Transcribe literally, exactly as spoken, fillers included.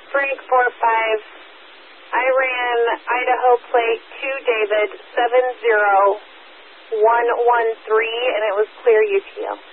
Frank four five. I ran Idaho plate two David seven zero one one three, and it was clear U T L.